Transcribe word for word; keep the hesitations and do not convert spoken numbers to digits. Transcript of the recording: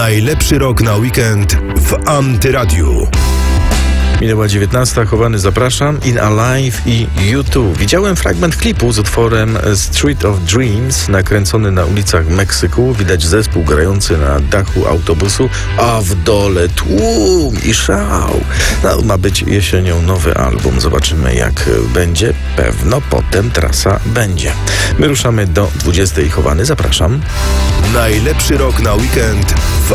Najlepszy rok na weekend w Antyradiu. Minęła dziewiętnasta, Chowany zapraszam, In Alive i U dwa. Widziałem fragment klipu z utworem Street of Dreams, nakręcony na ulicach Meksyku. Widać zespół grający na dachu autobusu, a w dole tłum i szał. No, ma być jesienią nowy album. Zobaczymy, jak będzie. Pewno potem trasa będzie. My ruszamy do dwudziestej. Chowany zapraszam. Najlepszy rok na weekend w